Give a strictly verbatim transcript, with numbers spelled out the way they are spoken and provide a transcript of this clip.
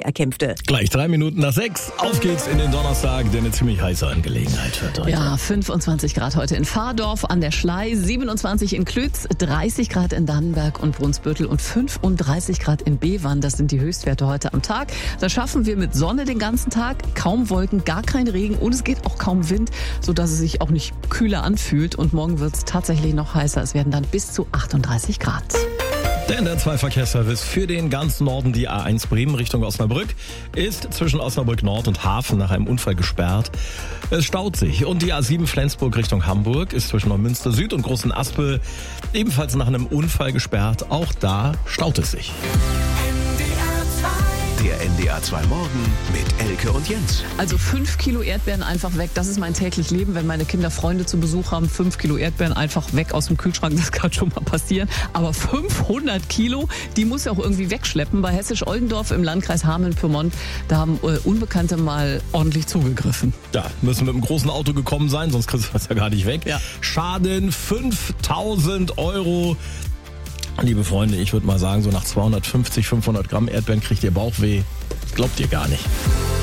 erkämpfte. Gleich drei Minuten nach sechs. Auf geht's in den Donnerstag, denn eine ziemlich heiße Angelegenheit wird heute. Ja, fünfundzwanzig Grad heute in Fahrdorf an der Schlei, siebenundzwanzig in Klütz, dreißig Grad in Dannenberg und Brunsbüttel und fünfunddreißig Grad in Bewan. Das sind die Höchstwerte heute am Tag. Das schaffen wir mit Sonne den ganzen Tag, kaum Wolken, gar kein Regen und es geht auch kaum Wind, sodass es sich auch nicht kühler anfühlt. Und morgen wird es tatsächlich noch heißer. Es werden dann bis zu achtunddreißig Grad. Denn der zwei Verkehrsservice für den ganzen Norden, die A eins Bremen Richtung Osnabrück, ist zwischen Osnabrück Nord und Hafen nach einem Unfall gesperrt. Es staut sich. Und die A sieben Flensburg Richtung Hamburg ist zwischen Neumünster Süd und Großen Aspel ebenfalls nach einem Unfall gesperrt. Auch da staut es sich. Der N D R zwei Morgen mit Elke und Jens. Also fünf Kilo Erdbeeren einfach weg. Das ist mein täglich Leben, wenn meine Kinder Freunde zu Besuch haben. Fünf Kilo Erdbeeren einfach weg aus dem Kühlschrank. Das kann schon mal passieren. Aber fünfhundert Kilo, die muss ja auch irgendwie wegschleppen. Bei Hessisch-Oldendorf im Landkreis Hameln-Pyrmont, da haben äh, Unbekannte mal ordentlich zugegriffen. Ja, müssen mit einem großen Auto gekommen sein, sonst kriegst du das ja gar nicht weg. Ja. Schaden fünftausend Euro. Liebe Freunde, ich würde mal sagen, so nach zweihundertfünfzig, fünfhundert Gramm Erdbeeren kriegt ihr Bauchweh. Glaubt ihr gar nicht.